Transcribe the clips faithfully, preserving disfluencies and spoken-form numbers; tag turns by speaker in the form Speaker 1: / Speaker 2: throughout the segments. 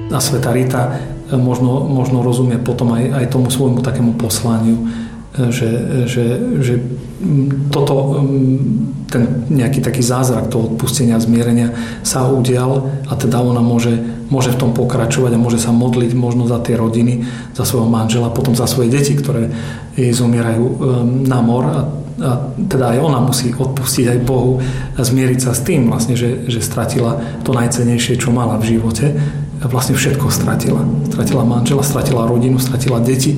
Speaker 1: A svätá Rita možno, možno rozumie potom aj, aj tomu svojmu takému poslaniu, že, že, že toto, ten nejaký taký zázrak toho odpustenia a zmierenia sa udial a teda ona môže, môže v tom pokračovať a môže sa modliť možno za tie rodiny, za svojho manžela, potom za svoje deti, ktoré jej zomierajú na mor a, a teda aj ona musí odpustiť aj Bohu a zmieriť sa s tým vlastne, že, že stratila to najcennejšie, čo mala v živote. Vlastne všetko stratila. Stratila manžela, stratila rodinu, stratila deti.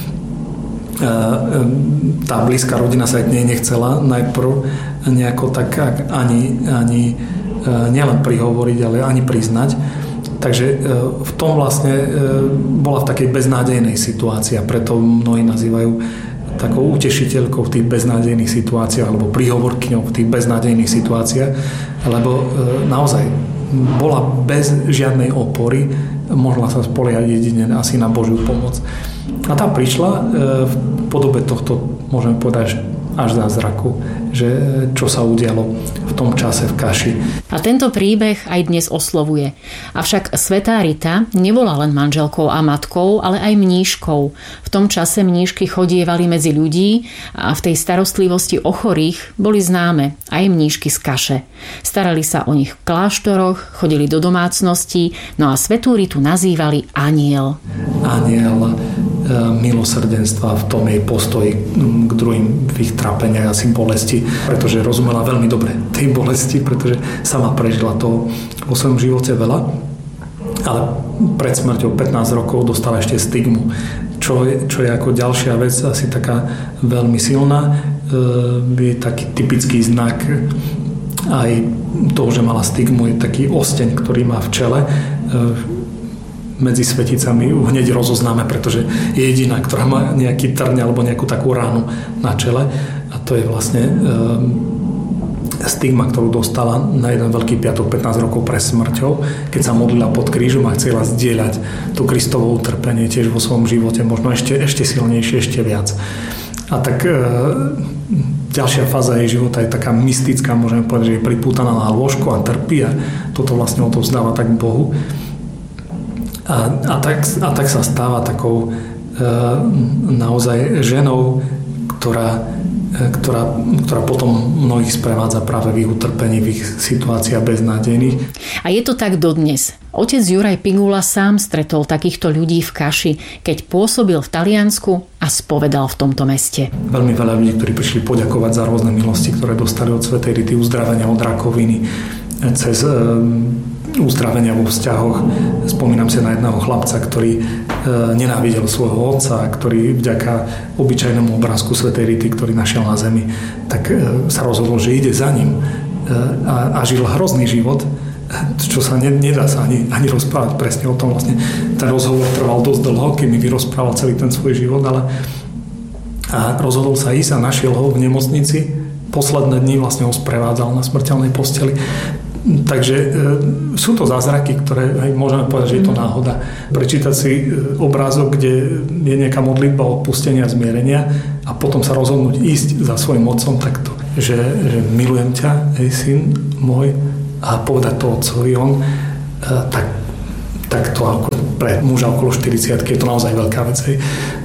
Speaker 1: Tá blízka rodina sa k nej nechcela najprv nejako tak ani, ani nielen prihovoriť, ale ani priznať. Takže v tom vlastne bola v takej beznádejnej situácii a preto mnohí nazývajú takou utešiteľkou v tých beznádejných situáciách alebo príhovorkyňou v tých beznádejných situáciách, lebo naozaj bola bez žiadnej opory, mohla sa spoliehať jedine asi na Božiu pomoc. A tá prišla v podobe tohto, môžeme povedať, až zázraku, že čo sa udialo v tom čase v Kaši.
Speaker 2: A tento príbeh aj dnes oslovuje. Avšak svätá Rita nebola len manželkou a matkou, ale aj mníškou. V tom čase mníšky chodievali medzi ľudí a v tej starostlivosti o chorých boli známe aj mníšky z Kaše. Starali sa o nich v kláštoroch, chodili do domácností, no a svätú Ritu nazývali Aniel.
Speaker 1: Aniel milosrdenstva v tom jej postoji k druhým v ich trápeniach a asi bolesti, pretože rozumela veľmi dobre tej bolesti, pretože sama prežila to vo svojom živote veľa, ale pred smrťou pätnásť rokov dostala ešte stigmu, čo je, čo je ako ďalšia vec asi taká veľmi silná, je taký typický znak aj toho, že mala stigmu, je taký osteň, ktorý má v čele. Medzi sveticami ju hneď rozoznáme, pretože je jediná, ktorá má nejaký trň alebo nejakú takú ránu na čele a to je vlastne e, stigma, ktorú dostala na jeden veľký piatok pätnásť rokov pred smrťou, keď sa modlila pod krížom a chcela zdieľať to Kristovo utrpenie tiež vo svojom živote, možno ešte, ešte silnejšie, ešte viac. A tak e, ďalšia fáza jej života je taká mystická, môžeme povedať, že je pripútaná na lôžko a trpí a toto vlastne odovzdáva tak Bohu. A, a, tak, a tak sa stáva takou e, naozaj ženou, ktorá, e, ktorá, ktorá potom mnohých sprevádza práve v ich utrpení, v ich situáciách beznádejných.
Speaker 2: A je to tak dodnes. Otec Juraj Pigula sám stretol takýchto ľudí v Kaši, keď pôsobil v Taliansku a spovedal v tomto meste.
Speaker 1: Veľmi veľa ľudí, ktorí prišli poďakovať za rôzne milosti, ktoré dostali od svätej Rity, uzdravenia od rakoviny, cez e, uzdravenia vo vzťahoch. Spomínam si na jedného chlapca, ktorý e, nenávidel svojho otca, ktorý vďaka obyčajnému obrázku svätej Rity, ktorý našiel na zemi, tak e, sa rozhodol, že ide za ním e, a, a žil hrozný život, čo sa ne, nedá sa ani, ani rozprávať presne o tom. Vlastne ten rozhovor trval dosť dlho, keď mi vyrozprával celý ten svoj život, ale a rozhodol sa ísť a našiel ho v nemocnici. Posledné dni vlastne ho sprevádzal na smrteľnej posteli. Takže e, sú to zázraky, ktoré aj môžeme povedať, že je to náhoda. Prečítať si obrázok, kde je nejaká modlitba odpustenia a zmierenia a potom sa rozhodnúť ísť za svojim otcom takto, že, že milujem ťa, hej, syn môj, a povedať to otcovi on, e, tak, tak to pre muža okolo štyridsiatky je to naozaj veľká vec. Hej.